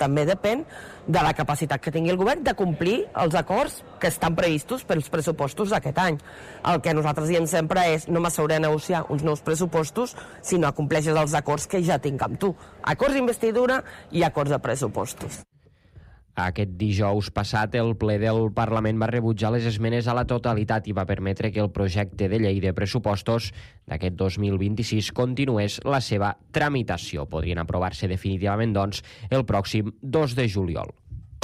també depèn de la capacitat que tingui el govern de complir els acords que estan previstos pels pressupostos d'aquest any. El que nosaltres diem sempre és no m'asseuré a negociar uns nous pressupostos si no acompleixes els acords que ja tinc amb tu. Acords d'investidura i acords de pressupostos. Aquest dijous passat, el ple del Parlament va rebutjar les esmenes a la totalitat i va permetre que el projecte de llei de pressupostos d'aquest 2026 continués la seva tramitació. Podrien aprovar-se definitivament, doncs, el pròxim 2 de juliol.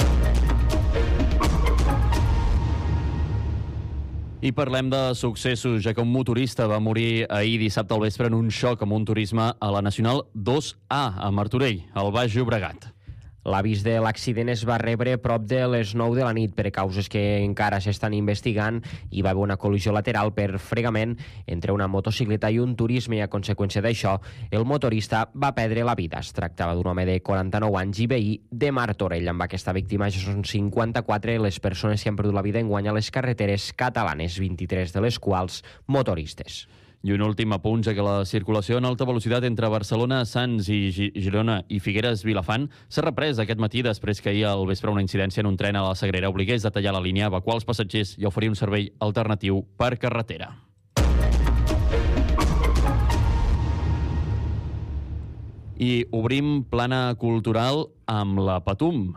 I parlem de successos, ja que un motorista va morir ahir dissabte al vespre en un xoc amb un turisme a la Nacional 2A, a Martorell, al Baix Llobregat. L'avís de l'accident es va rebre prop de les 9 de la nit per causes que encara s'estan investigant i va haver una col·lisió lateral per fregament entre una motocicleta i un turisme i a conseqüència d'això el motorista va perdre la vida. Es tractava d'un home de 49 anys i veí de Martorell. Amb aquesta víctima ja són 54 les persones que han perdut la vida enguany a les carreteres catalanes, 23 de les quals motoristes. I un últim apunt, ja que la circulació en alta velocitat entre Barcelona, Sants i Girona i Figueres-Vilafant s'ha reprès aquest matí després que ahir al vespre una incidència en un tren a la Sagrera obligués a tallar la línia, evacuar els passatgers i oferir un servei alternatiu per carretera. I obrim plana cultural amb la Patum.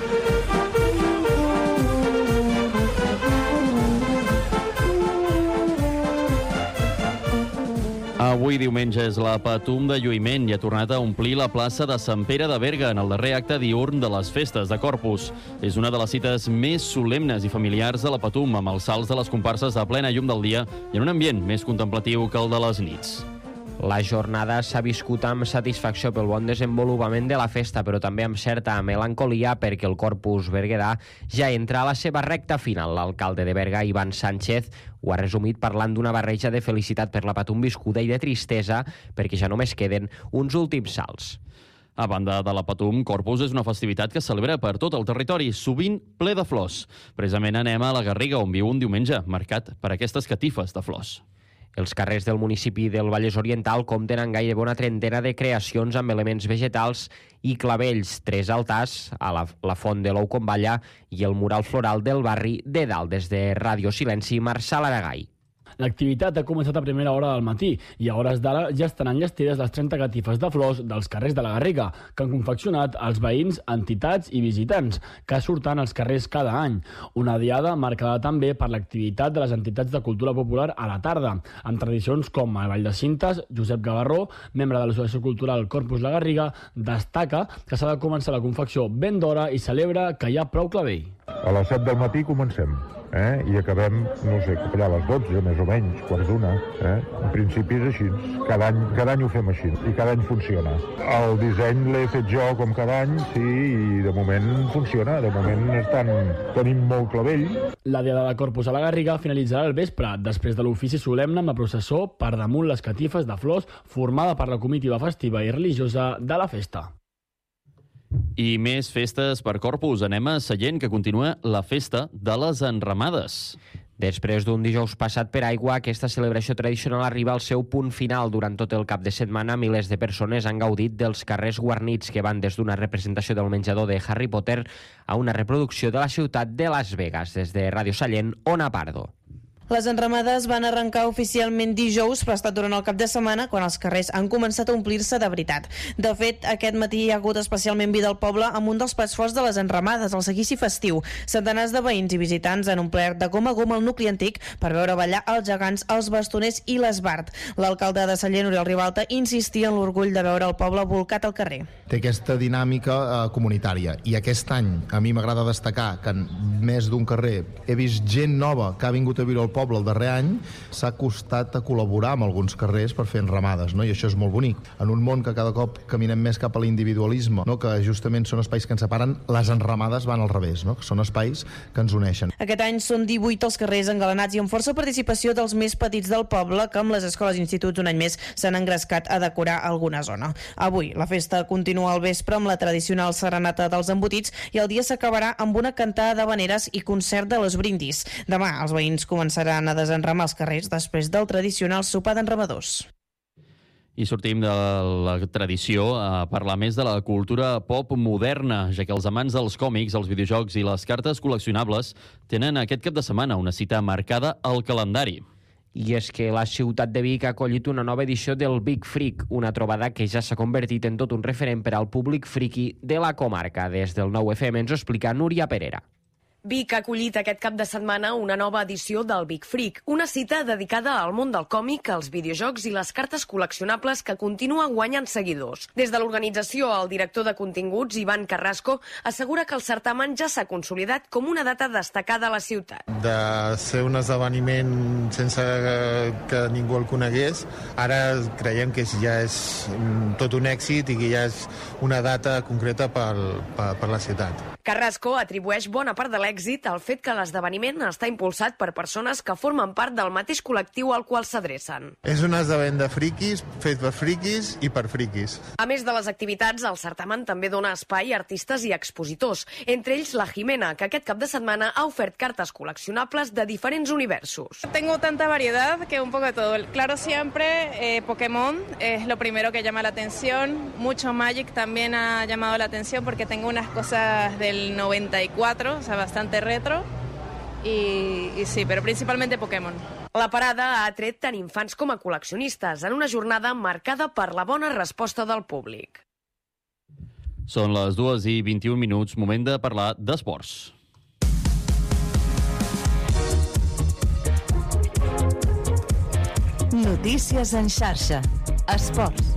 Avui diumenge és la Patum de lluïment i ha tornat a omplir la plaça de Sant Pere de Berga en el darrer acte diürn de les festes de Corpus. És una de les cites més solemnes i familiars de la Patum, amb els salts de les comparses a plena llum del dia i en un ambient més contemplatiu que el de les nits. La jornada s'ha viscut amb satisfacció pel bon desenvolupament de la festa, però també amb certa melancolia perquè el Corpus berguedà ja entra a la seva recta final. L'alcalde de Berga, Ivan Sánchez, ho ha resumit parlant d'una barreja de felicitat per la Patum viscuda i de tristesa perquè ja només queden uns últims salts. A banda de la Patum, Corpus és una festivitat que es celebra per tot el territori, sovint ple de flors. Precisament anem a la Garriga, on viu un diumenge marcat per aquestes catifes de flors. Els carrers del municipi del Vallès Oriental compten amb gairebé una trentena de creacions amb elements vegetals i clavells, 3 altars a la font de l'Ou Comballa i el mural floral del barri de Dalt. Des de Ràdio Silenci, Marçal Aragai. L'activitat ha començat a primera hora del matí i a hores d'ara ja estan enllestides les 30 catifes de flors dels carrers de la Garriga, que han confeccionat els veïns, entitats i visitants, que surten als carrers cada any. Una diada marcada també per l'activitat de les entitats de cultura popular a la tarda, amb tradicions com el Ball de Cintes. Josep Gavarró, membre de l'Associació Cultural Corpus La Garriga, destaca que s'ha de començar la confecció ben d'hora i celebra que hi ha prou clavell. A les 7 del matí comencem, i acabem, no sé, allà a les 12, més o menys, quarts d'una. En principi és així. Cada any ho fem així i cada any funciona. El disseny l'he fet jo com cada any, sí, i de moment funciona. De moment tenim molt clavell. La Diada de Corpus a la Garriga finalitzarà al vespre, després de l'ofici solemne amb la processó per damunt les catifes de flors formada per la comitiva festiva i religiosa de la festa. I més festes per Corpus. Anem a Sallent, que continua la festa de les enramades. Després d'un dijous passat per aigua, aquesta celebració tradicional arriba al seu punt final. Durant tot el cap de setmana, milers de persones han gaudit dels carrers guarnits que van des d'una representació del menjador de Harry Potter a una reproducció de la ciutat de Las Vegas. Des de Ràdio Sallent, Ona Pardo. Les enramades van arrencar oficialment dijous, però ha estat durant el cap de setmana quan els carrers han començat a omplir-se de veritat. De fet, aquest matí hi ha hagut especialment vida al poble amb un dels plats forts de les enramades, el seguici festiu. Centenars de veïns i visitants han omplert de gom a gom el nucli antic per veure ballar els gegants, els bastoners i l'esbart. L'alcalde de Sallent, Oriol Ribalta, insistia en l'orgull de veure el poble volcat al carrer. Té aquesta dinàmica comunitària i aquest any a mi m'agrada destacar que en més d'un carrer he vist gent nova que ha vingut a viure al poble el darrer any, s'ha costat a col·laborar amb alguns carrers per fer enramades, no? I això és molt bonic. En un món que cada cop caminem més cap a l'individualisme, no? Que justament són espais que ens separen, les enramades van al revés, no? Que són espais que ens uneixen. Aquest any són 18 els carrers engalanats i amb força participació dels més petits del poble, que amb les escoles i instituts un any més s'han engrescat a decorar alguna zona. Avui la festa continua al vespre amb la tradicional serenata dels embotits i el dia s'acabarà amb una cantada d'havaneres i concert de los brindis. Demà els veïns començaran a desenramar els carrers després del tradicional sopar d'enramadors. I sortim de la tradició a parlar més de la cultura pop moderna, ja que els amants dels còmics, els videojocs i les cartes col·leccionables tenen aquest cap de setmana una cita marcada al calendari. I és que la ciutat de Vic ha acollit una nova edició del Big Freak, una trobada que ja s'ha convertit en tot un referent per al públic friki de la comarca. Des del 9FM ens ho explica Núria Perera. Vic ha acollit aquest cap de setmana una nova edició del Big Freak, una cita dedicada al món del còmic, als videojocs i les cartes col·leccionables que continua guanyant seguidors. Des de l'organització, el director de continguts, Ivan Carrasco, assegura que el certamen ja s'ha consolidat com una data destacada a la ciutat. De ser un esdeveniment sense que ningú el conegués, ara creiem que ja és tot un èxit i que ja és una data concreta per la ciutat. Carrasco atribueix bona part de l'èxit al fet que l'esdeveniment està impulsat per persones que formen part del mateix col·lectiu al qual s'adrecen. És un esdeveniment de friquis, fet per friquis i per friquis. A més de les activitats, el certamen també dona espai a artistes i expositors, entre ells la Jimena, que aquest cap de setmana ha ofert cartes col·leccionables de diferents universos. Tengo tanta variedad que un poco de todo. Claro, siempre Pokémon es lo primero que llama la atención. Mucho Magic también ha llamado la atención porque tengo unas cosas del 94, o sea, bastante retro. Y sí, pero principalmente Pokémon. La parada ha atret tant infants com a col·leccionistes en una jornada marcada per la bona resposta del públic. Són les 2:21, moment de parlar d'esports. Notícies en xarxa. Esports.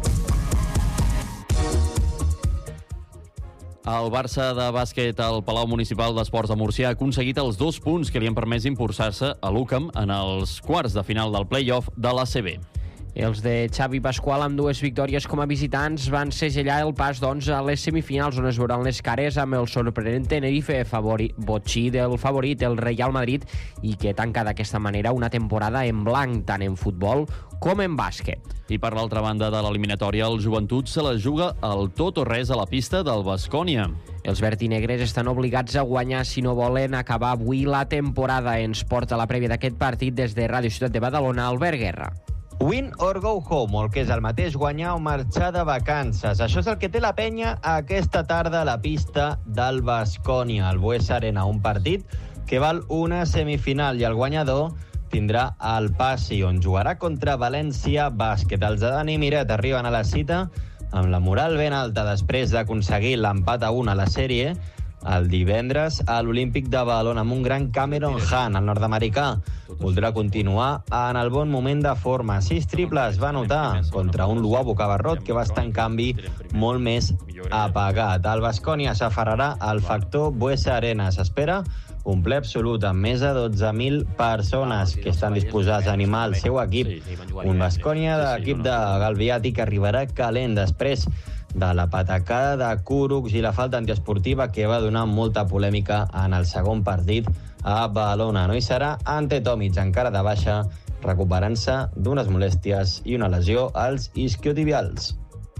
El Barça de bàsquet al Palau Municipal d'Esports de Múrcia ha aconseguit els 2 punts que li han permès impulsar-se a l'UCAM en els quarts de final del play-off de l'ACB. Els de Xavi Pasqual, amb 2 victòries com a visitants, van segellar el pas doncs, a les semifinals, on es veuran les cares amb el sorprenent Tenerife, botxí del favorit, el Real Madrid, i que tanca d'aquesta manera una temporada en blanc, tant en futbol com en bàsquet. I per l'altra banda de l'eliminatòria, el Joventut se la juga al tot o res a la pista del Baskonia. Els vertinegres estan obligats a guanyar si no volen acabar avui la temporada. Ens porta la prèvia d'aquest partit des de Ràdio Ciutat de Badalona, Albert Guerra. Win or go home, el que és el mateix, guanyar o marxar de vacances. Això és el que té la penya aquesta tarda a la pista del Baskonia, al Buesa Arena, un partit que val una semifinal i el guanyador tindrà el passi, on jugarà contra València Bàsquet. Els de Dani Miret arriben a la cita amb la moral ben alta després d'aconseguir l'empat a 1 a la sèrie el divendres a l'Olímpic de Badalona amb un gran Cameron Hahn, el nord-americà. Voldrà continuar en el bon moment de forma. 6 triples va anotar contra un Luavo Cabarrot que va estar en canvi molt més apagat. El Baskonia s'aferrarà al factor Buesa Arena. S'espera un ple absolut amb més de 12.000 persones que estan disposats a animar el seu equip. Un Baskonia de l'equip de Galviati que arribarà calent després de la patacada de Kurucs i la falta antiesportiva que va donar molta polèmica en el segon partit a Badalona. No hi serà ante Tomic, encara de baixa, recuperant-se d'unes molèsties i una lesió als isquiotibials.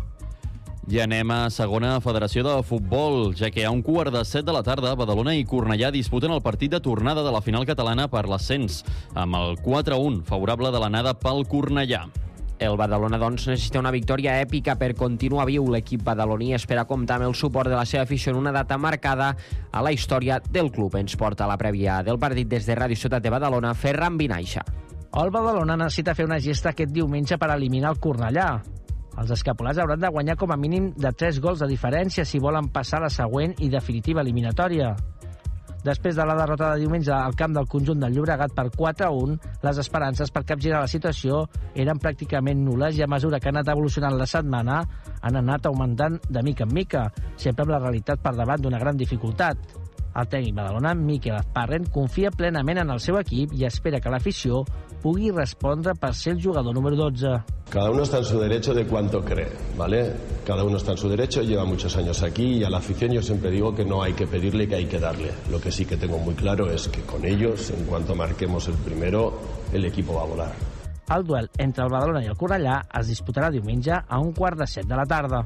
I anem a segona federació de futbol, ja que a 1:15 de la tarda, Badalona i Cornellà disputen el partit de tornada de la final catalana per l'ascens, amb el 4-1 favorable de l'anada pel Cornellà. El Badalona, doncs, necessita una victòria èpica per continuar viu. L'equip badaloní espera comptar amb el suport de la seva afició en una data marcada a la història del club. Ens porta la prèvia del partit des de Ràdio Ciutat de Badalona, Ferran Vinaixa. El Badalona necessita fer una gesta aquest diumenge per eliminar el Cornellà. Els escapolars hauran de guanyar com a mínim de 3 gols de diferència si volen passar a la següent i definitiva eliminatòria. Després de la derrota de diumenge al camp del conjunt del Llobregat per 4-1, les esperances per capgirar la situació eren pràcticament nules i a mesura que ha anat evolucionant la setmana han anat augmentant de mica en mica, sempre amb la realitat per davant d'una gran dificultat. El tècnic badalona, Miquel Azparren, confia plenament en el seu equip i espera que l'afició pugui respondre per ser el jugador número 12. Cada uno está en su derecho de cuánto cree, ¿vale? Cada uno está en su derecho, lleva muchos años aquí y a la afición yo siempre digo que no hay que pedirle, que hay que darle. Lo que sí que tengo muy claro es que con ellos, en cuanto marquemos el primero, el equipo va a volar. El duel entre el Badalona i el Cornellà es disputarà diumenge a 1:15 de la tarda.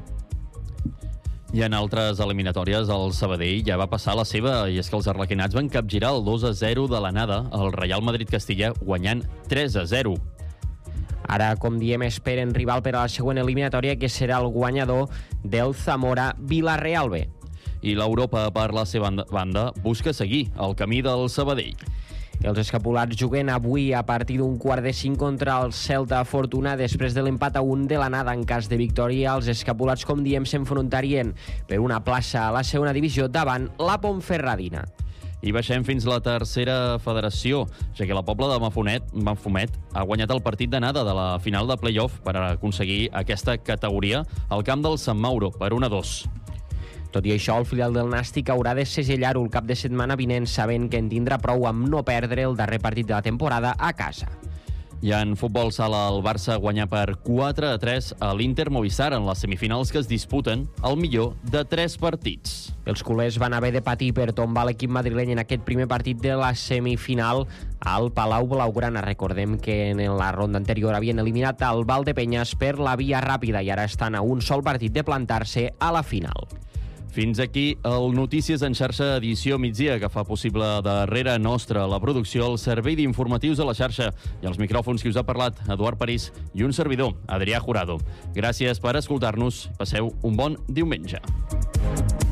I en altres eliminatòries, el Sabadell ja va passar la seva, i és que els arlequinats van capgirar el 2-0 de l'anada al Real Madrid Castilla, guanyant 3-0. Ara, com diem, esperen rival per a la següent eliminatòria, que serà el guanyador del Zamora-Vilareal B. I l'Europa, per la seva banda, busca seguir el camí del Sabadell. Els escapulars juguen avui a partir d'un 4:05 contra el Celta Fortuna després de l'empat a 1 de l'anada. En cas de victòria, els escapulars, com diem, s'enfrontarien per una plaça a la segona divisió davant la Pontferradina. I baixem fins a la tercera federació, ja que la Pobla de Mafumet ha guanyat el partit d'anada de la final de play-off per aconseguir aquesta categoria al camp del Sant Mauro per 1-2. Tot i això, el filial del Nàstic haurà de segellar-ho el cap de setmana vinent, sabent que en tindrà prou amb no perdre el darrer partit de la temporada a casa. I en futbol sala, el Barça guanya per 4-3 a l'Inter Movistar en les semifinals que es disputen al millor de 3 partits. Els culers van haver de patir per tombar l'equip madrileny en aquest primer partit de la semifinal al Palau Blaugrana. Recordem que en la ronda anterior havien eliminat el Valdepeñas per la via ràpida i ara estan a un sol partit de plantar-se a la final. Fins aquí el Notícies en xarxa edició migdia, que fa possible darrere nostra la producció, el servei d'informatius a la xarxa i els micròfons que us ha parlat Eduard París i un servidor, Adrià Jurado. Gràcies per escoltar-nos. Passeu un bon diumenge.